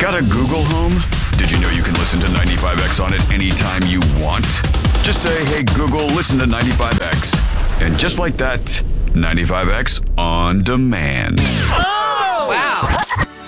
Got a Google Home? Did you know you can listen to 95X on it anytime you want? Just say, hey, Google, listen to 95X. And just like that, 95X on demand.